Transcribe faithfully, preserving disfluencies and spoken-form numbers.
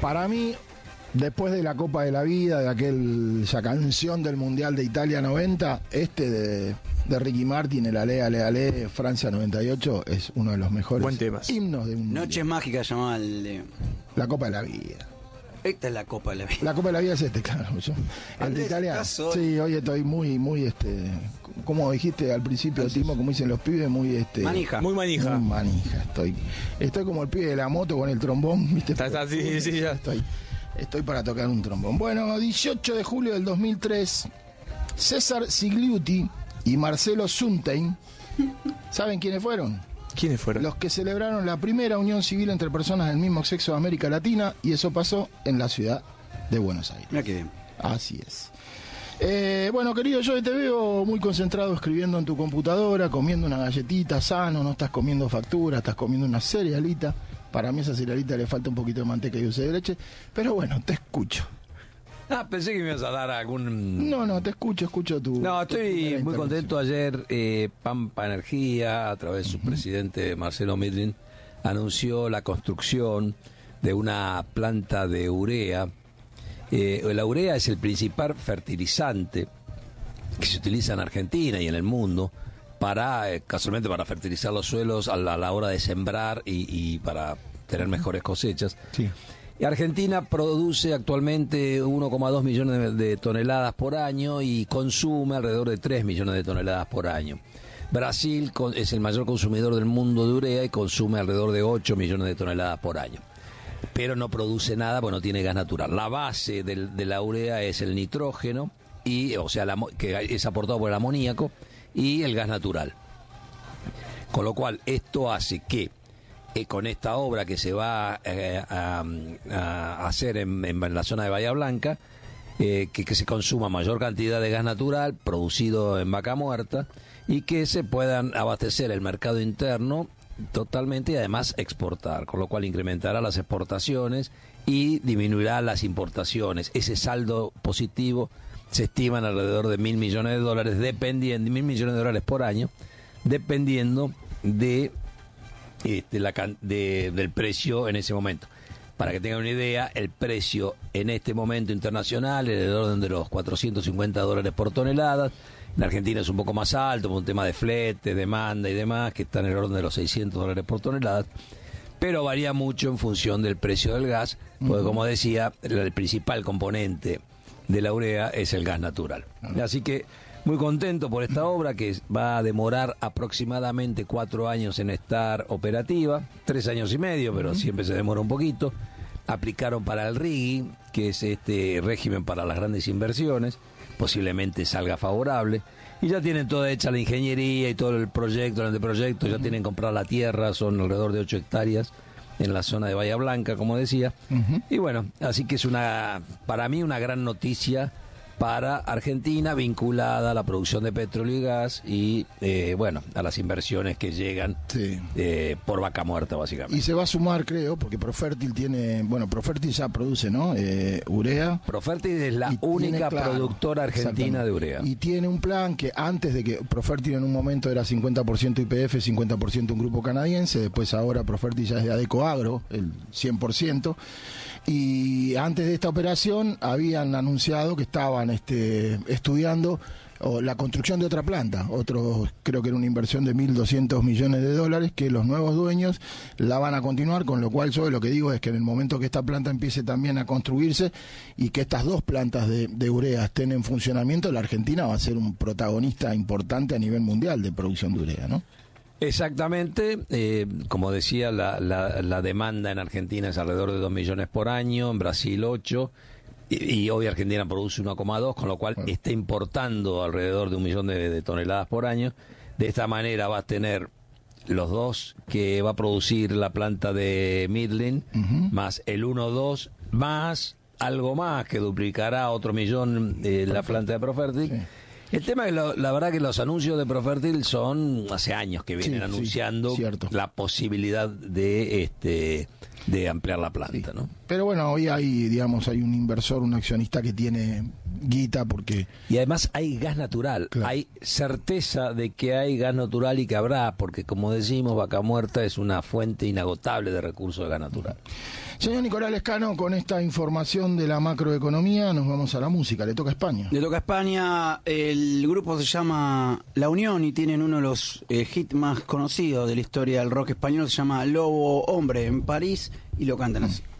Para mí, después de la Copa de la Vida, de aquella canción del Mundial de Italia noventa, este de, de Ricky Martin, el Ale, Ale, Ale, Francia noventa y ocho, es uno de los mejores himnos de un Noches Mágicas llamaba el de... La Copa de la Vida. Esta es la Copa de la Vida. La Copa de la Vida es este, claro. Yo, el de Italia, sí, hoy estoy muy, muy, este, como dijiste al principio, Timo, como dicen los pibes, muy, este... Manija. Muy manija. Muy manija, estoy. Estoy como el pibe de la moto con el trombón, ¿viste? Está, está, sí, sí, ya. Estoy, estoy para tocar un trombón. Bueno, dieciocho de julio del dos mil tres, César Sigliuti y Marcelo Suntein, ¿saben quiénes fueron? ¿Quiénes fueron? Los que celebraron la primera unión civil entre personas del mismo sexo de América Latina, y eso pasó en la ciudad de Buenos Aires. Mira qué bien. Así es. Eh, bueno, querido, yo te veo muy concentrado escribiendo en tu computadora, comiendo una galletita sano, no estás comiendo factura, estás comiendo una cerealita. Para mí esa cerealita le falta un poquito de manteca y dulce de leche, pero bueno, te escucho. Ah, pensé que me ibas a dar algún... No, no, te escucho, escucho tu... No, tu estoy muy contento. Ayer eh, Pampa Energía, a través de su uh-huh. presidente Marcelo Midlin, anunció la construcción de una planta de urea. Eh, la urea es el principal fertilizante que se utiliza en Argentina y en el mundo para, eh, casualmente para fertilizar los suelos a la, a la hora de sembrar y, y para tener mejores cosechas. Sí. Y Argentina produce actualmente uno coma dos millones de, de toneladas por año y consume alrededor de tres millones de toneladas por año. Brasil con, es el mayor consumidor del mundo de urea y consume alrededor de ocho millones de toneladas por año. Pero no produce nada, porque no tiene gas natural. La base del, de la urea es el nitrógeno, y, o sea, la, que es aportado por el amoníaco, y el gas natural. Con lo cual, esto hace que Eh, con esta obra que se va eh, a, a hacer en, en la zona de Bahía Blanca, eh, que, que se consuma mayor cantidad de gas natural producido en vaca muerta y que se puedan abastecer el mercado interno totalmente y además exportar, con lo cual incrementará las exportaciones y disminuirá las importaciones. Ese saldo positivo se estima en alrededor de mil millones de dólares, dependiendo, mil millones de dólares por año, dependiendo de Este, la, de, del precio en ese momento. Para que tengan una idea, el precio en este momento internacional es del orden de los cuatrocientos cincuenta dólares por tonelada. En Argentina es un poco más alto por un tema de flete, demanda y demás, que está en el orden de los seiscientos dólares por tonelada, pero varía mucho en función del precio del gas, porque como decía, el, el principal componente de la urea es el gas natural. Así que muy contento por esta obra, que va a demorar aproximadamente cuatro años en estar operativa, tres años y medio, pero siempre se demora un poquito. Aplicaron para el R I G I, que es este régimen para las grandes inversiones, posiblemente salga favorable, y ya tienen toda hecha la ingeniería y todo el proyecto, el anteproyecto, ya tienen comprada la tierra, son alrededor de ocho hectáreas en la zona de Bahía Blanca, como decía. Uh-huh. Y bueno, así que es una, para mí, una gran noticia para Argentina, vinculada a la producción de petróleo y gas y, eh, bueno, a las inversiones que llegan sí. eh, por vaca muerta, básicamente. Y se va a sumar, creo, porque Profértil tiene, bueno, Profértil ya produce, ¿no? Eh, urea. Profértil es la única tiene, claro, productora argentina de urea. Y tiene un plan que antes de que Profértil en un momento era cincuenta por ciento Y P F, cincuenta por ciento un grupo canadiense, después ahora Profértil ya es de Adecoagro, el cien por ciento. Y antes de esta operación habían anunciado que estaban este, estudiando o la construcción de otra planta, otro, creo que era una inversión de mil doscientos millones de dólares, que los nuevos dueños la van a continuar, con lo cual yo lo que digo es que en el momento que esta planta empiece también a construirse y que estas dos plantas de, de urea estén en funcionamiento, la Argentina va a ser un protagonista importante a nivel mundial de producción de urea, ¿no? Exactamente, eh, como decía, la, la, la demanda en Argentina es alrededor de dos millones por año, en Brasil ocho, y, y hoy Argentina produce uno coma dos, con lo cual está importando alrededor de un millón de, de toneladas por año. De esta manera va a tener los dos que va a producir la planta de Midland, uh-huh. más el uno dos, más algo más que duplicará otro millón de la planta de Profértil. Sí. El tema es que lo, la verdad que los anuncios de Profértil son hace años que vienen sí, anunciando sí, la posibilidad de este de ampliar la planta, sí. ¿no? Pero bueno, hoy hay, digamos, hay un inversor, un accionista que tiene guita porque... Y además hay gas natural, Claro. hay certeza de que hay gas natural y que habrá, porque como decimos, Vaca Muerta es una fuente inagotable de recursos de gas natural. Señor Nicolás Lescano, con esta información de la macroeconomía nos vamos a la música, le toca a España. Le toca a España, el grupo se llama La Unión y tienen uno de los eh, hits más conocidos de la historia del rock español, se llama Lobo Hombre en París y lo cantan así.